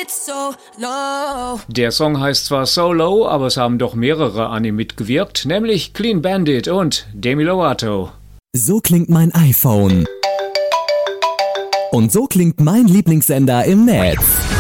Der Song heißt zwar Solo, aber es haben doch mehrere an ihm mitgewirkt, nämlich Clean Bandit und Demi Lovato. So klingt mein iPhone. Und so klingt mein Lieblingssender im Netz.